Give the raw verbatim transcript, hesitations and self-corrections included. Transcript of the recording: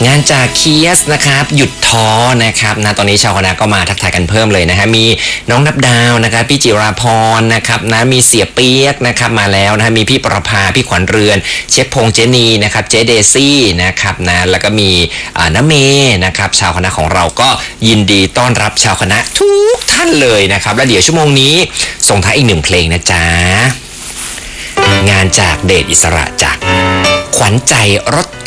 งานจากเคียสนะครับหยุดท้อนะครับนะตอนนี้ชาวคณะก็มาทักทายกันเพิ่มเลยนะฮะมีน้องนับดาวนะครับพี่จิราพรนะครับนะมีเสียเปียกนะครับมาแล้วนะฮะมีพี่ประภาพี่ขวัญเรือนเชฟพงษ์เจนีนะครับเจเดซี่นะครับนะแล้วก็มีอ่าน้าเมนะครับชาวคณะของเราก็ยินดีต้อนรับชาวคณะทุกท่านเลยนะครับแล้วเดี๋ยวชั่วโมงนี้ส่งท้ายอีกหนึ่งเพลงนะจ๊ะงานจากเดชอิสระจากขวัญใจรถ